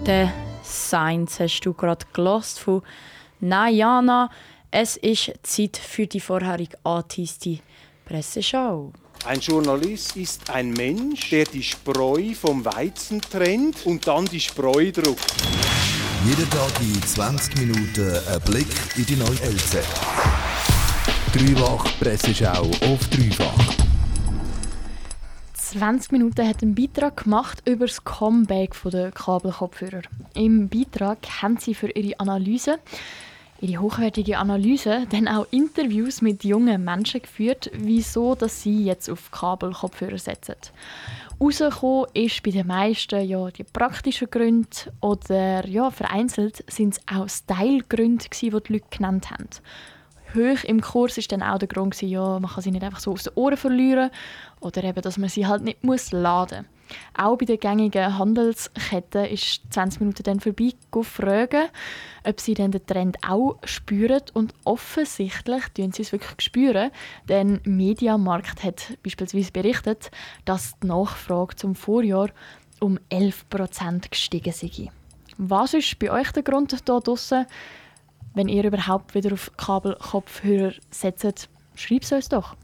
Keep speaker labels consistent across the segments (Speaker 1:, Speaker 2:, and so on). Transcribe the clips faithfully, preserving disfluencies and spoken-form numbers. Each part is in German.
Speaker 1: Der Science hast du gerade gelost von Nayana. Es ist Zeit für die vorherige angeteaste Presseschau.
Speaker 2: Ein Journalist ist ein Mensch, der die Spreu vom Weizen trennt und dann die Spreu druckt.
Speaker 3: Jeden Tag in zwanzig Minuten ein Blick in die neue L Z. Dreifach Presseschau auf Dreifach.
Speaker 4: zwanzig Minuten hat einen Beitrag gemacht über das Comeback der Kabelkopfhörer. Im Beitrag haben sie für ihre Analyse, ihre hochwertige Analyse, dann auch Interviews mit jungen Menschen geführt, wieso dass sie jetzt auf Kabelkopfhörer setzen. Rausgekommen ist bei den meisten ja die praktischen Gründe oder ja, vereinzelt sind es auch Style-Gründe, die die Leute genannt haben. Hoch im Kurs war dann auch der Grund, ja, man kann sie nicht einfach so aus den Ohren verlieren oder eben, dass man sie halt nicht muss laden muss. Auch bei den gängigen Handelsketten ist zwanzig Minuten dann vorbei gefragt, ob sie dann den Trend auch spüren. Und offensichtlich spüren sie es wirklich spüren, denn Mediamarkt hat beispielsweise berichtet, dass die Nachfrage zum Vorjahr um elf Prozent gestiegen sei. Was ist bei euch der Grund hier draussen? Wenn ihr überhaupt wieder auf Kabelkopfhörer setzt, schreibt es uns doch.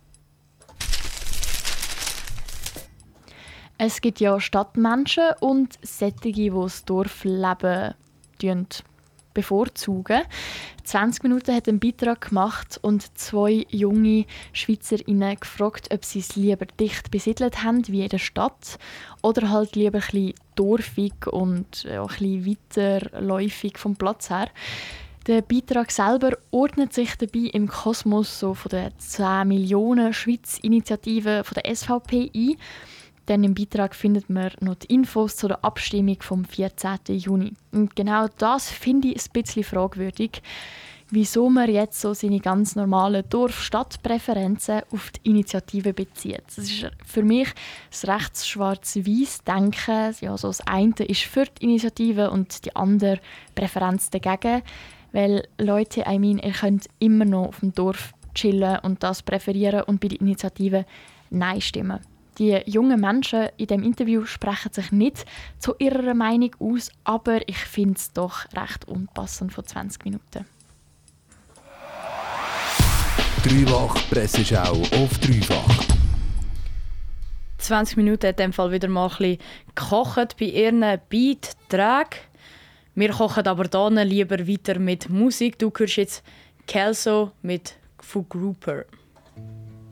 Speaker 4: Es gibt ja Stadtmenschen und solche, die das Dorfleben bevorzugen. zwanzig Minuten hat einen Beitrag gemacht und zwei junge Schweizerinnen gefragt, ob sie es lieber dicht besiedelt haben wie in der Stadt oder halt lieber ein bisschen dorfig und ja, ein bisschen weiterläufig vom Platz her. Der Beitrag selber ordnet sich dabei im Kosmos so von der zehn Millionen Schweiz-Initiative von der S V P ein. Denn im Beitrag findet man noch die Infos zu der Abstimmung vom vierzehnten Juni. Und genau das finde ich ein bisschen fragwürdig, wieso man jetzt so seine ganz normalen Dorf-Stadt-Präferenzen auf die Initiative bezieht. Das ist für mich das rechts schwarz-weiß Denken. Ja, so das eine ist für die Initiative und die andere Präferenz dagegen. Weil Leute, I mean, ihr könnt immer noch auf dem Dorf chillen und das präferieren und bei der Initiative Nein stimmen. Die jungen Menschen in diesem Interview sprechen sich nicht zu ihrer Meinung aus, aber ich finde es doch recht unpassend von zwanzig Minuten.
Speaker 3: Dreifach Presseschau auf Dreifach.
Speaker 1: zwanzig Minuten hat in dem Fall wieder mal ein bisschen gekocht bei ihren Beiträgen. Wir kochen aber hier lieber weiter mit Musik. Du hörst jetzt Kelso mit von Grouper.